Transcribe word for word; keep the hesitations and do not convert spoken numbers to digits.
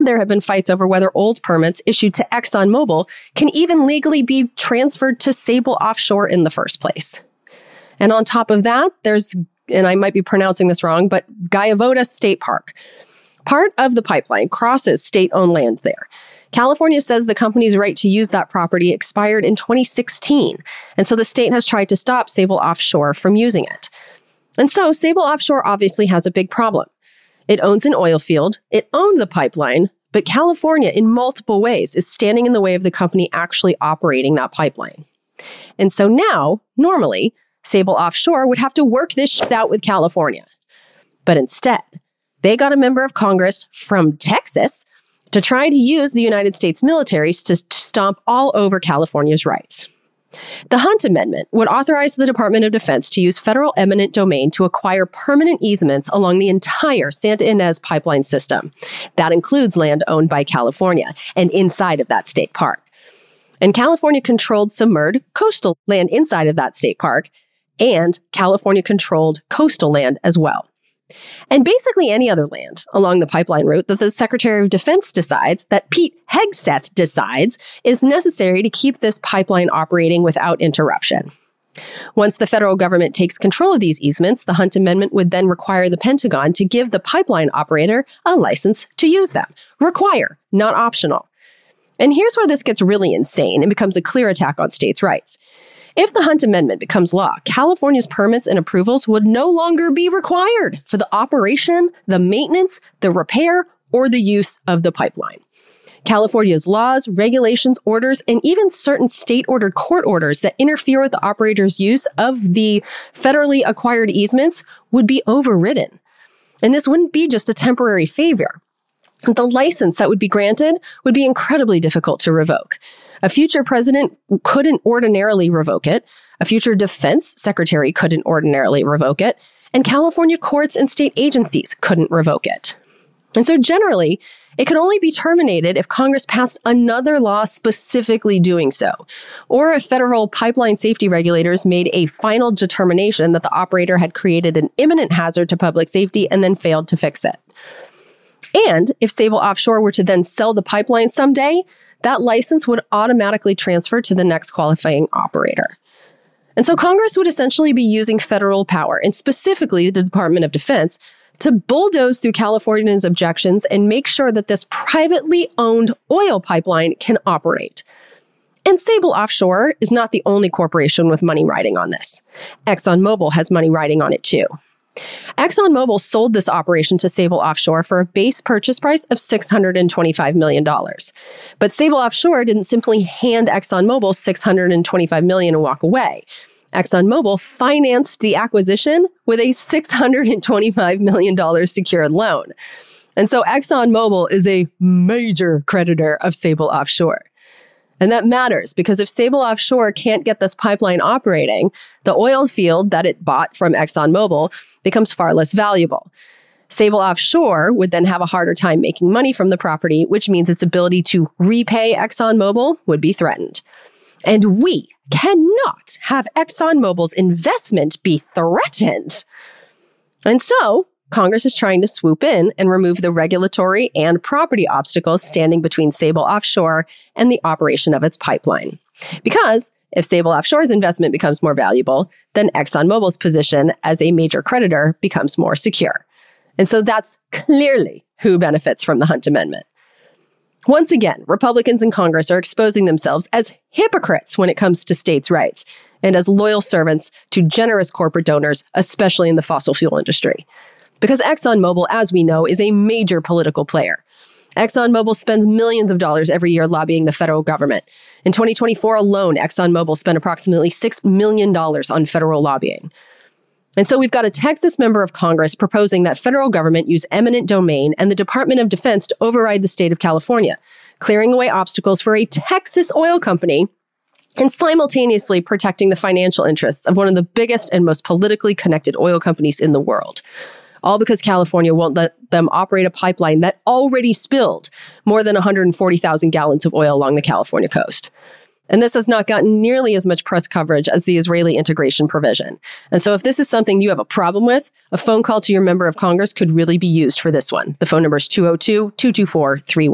there have been fights over whether old permits issued to ExxonMobil can even legally be transferred to Sable Offshore in the first place. And on top of that, there's, and I might be pronouncing this wrong, but Gaivota State Park. Part of the pipeline crosses state-owned land there. California says the company's right to use that property expired in twenty sixteen, and so the state has tried to stop Sable Offshore from using it. And so Sable Offshore obviously has a big problem. It owns an oil field, it owns a pipeline, but California, in multiple ways, is standing in the way of the company actually operating that pipeline. And so now, normally, Sable Offshore would have to work this shit out with California. But instead, they got a member of Congress from Texas to try to use the United States military to stomp all over California's rights. The Hunt Amendment would authorize the Department of Defense to use federal eminent domain to acquire permanent easements along the entire Santa Ynez pipeline system. That includes land owned by California and inside of that state park. And California controlled submerged coastal land inside of that state park, and California controlled coastal land as well. And basically any other land along the pipeline route that the Secretary of Defense decides, that Pete Hegseth decides, is necessary to keep this pipeline operating without interruption. Once the federal government takes control of these easements, the Hunt Amendment would then require the Pentagon to give the pipeline operator a license to use them. Require, not optional. And here's where this gets really insane and becomes a clear attack on states' rights. If the Hunt Amendment becomes law, California's permits and approvals would no longer be required for the operation, the maintenance, the repair, or the use of the pipeline. California's laws, regulations, orders, and even certain state-ordered court orders that interfere with the operator's use of the federally acquired easements would be overridden. And this wouldn't be just a temporary favor. The license that would be granted would be incredibly difficult to revoke. A future president couldn't ordinarily revoke it. A future defense secretary couldn't ordinarily revoke it. And California courts and state agencies couldn't revoke it. And so generally, it could only be terminated if Congress passed another law specifically doing so, or if federal pipeline safety regulators made a final determination that the operator had created an imminent hazard to public safety and then failed to fix it. And if Sable Offshore were to then sell the pipeline someday, that license would automatically transfer to the next qualifying operator. And so Congress would essentially be using federal power, and specifically the Department of Defense, to bulldoze through California's objections and make sure that this privately owned oil pipeline can operate. And Sable Offshore is not the only corporation with money riding on this. ExxonMobil has money riding on it too. ExxonMobil sold this operation to Sable Offshore for a base purchase price of six hundred twenty-five million dollars. But Sable Offshore didn't simply hand ExxonMobil six hundred twenty-five million dollars and walk away. ExxonMobil financed the acquisition with a six hundred twenty-five million dollars secured loan. And so ExxonMobil is a major creditor of Sable Offshore. And that matters because if Sable Offshore can't get this pipeline operating, the oil field that it bought from ExxonMobil becomes far less valuable. Sable Offshore would then have a harder time making money from the property, which means its ability to repay ExxonMobil would be threatened. And we cannot have ExxonMobil's investment be threatened. And so Congress is trying to swoop in and remove the regulatory and property obstacles standing between Sable Offshore and the operation of its pipeline. Because if Sable Offshore's investment becomes more valuable, then ExxonMobil's position as a major creditor becomes more secure. And so that's clearly who benefits from the Hunt Amendment. Once again, Republicans in Congress are exposing themselves as hypocrites when it comes to states' rights and as loyal servants to generous corporate donors, especially in the fossil fuel industry. Because ExxonMobil, as we know, is a major political player. ExxonMobil spends millions of dollars every year lobbying the federal government. In twenty twenty-four alone, ExxonMobil spent approximately six million dollars on federal lobbying. And so we've got a Texas member of Congress proposing that federal government use eminent domain and the Department of Defense to override the state of California, clearing away obstacles for a Texas oil company and simultaneously protecting the financial interests of one of the biggest and most politically connected oil companies in the world. All because California won't let them operate a pipeline that already spilled more than one hundred forty thousand gallons of oil along the California coast. And this has not gotten nearly as much press coverage as the Israeli integration provision. And so if this is something you have a problem with, a phone call to your member of Congress could really be used for this one. The phone number is two oh two, two two four, three one.